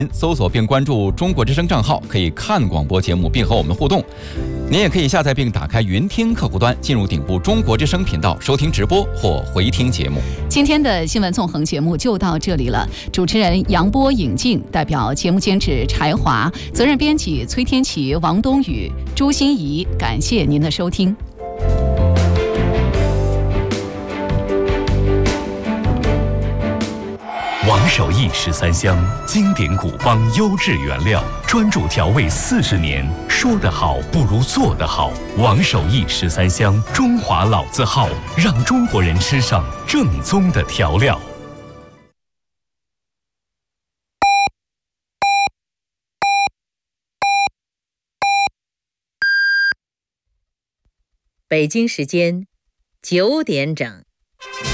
搜索并关注中国之声账号，可以看广播节目并和我们互动。您也可以下载并打开云听客户端，进入顶部中国之声频道收听直播或回听节目。 今天的新闻纵横节目就到这里了，主持人杨波、尹静，代表节目监制柴华，责任编辑崔天琪、王冬雨、朱心怡，感谢您的收听。 王守义13香，经典古方优质原料，专注调味40年。说得好不如做得好。王守义13香，中华老字号，让中国人吃上正宗的调料。 北京时间9点整。